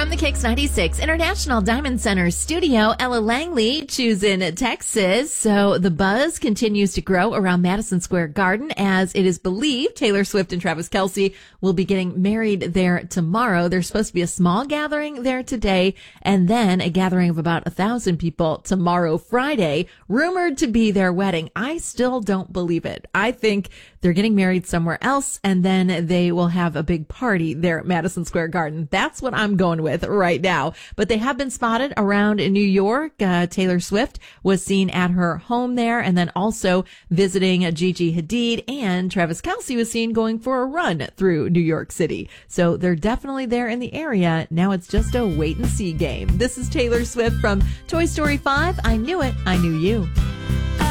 From the Kicks 96 International Diamond Center studio, Ella Langley, choosing Texas. So the buzz continues to grow around Madison Square Garden as it is believed Taylor Swift and Travis Kelce will be getting married there tomorrow. There's supposed to be a small gathering there today and then a gathering of about 1,000 people tomorrow, Friday, rumored to be their wedding. I still don't believe it. I think they're getting married somewhere else and then they will have a big party there at Madison Square Garden. That's what I'm going with right now. But they have been spotted around in New York. Taylor Swift was seen at her home there and then also visiting Gigi Hadid, and Travis Kelce was seen going for a run through New York City. So they're definitely there in the area. Now it's just a wait and see game. This is Taylor Swift from Toy Story 5. I Knew It, I Knew You.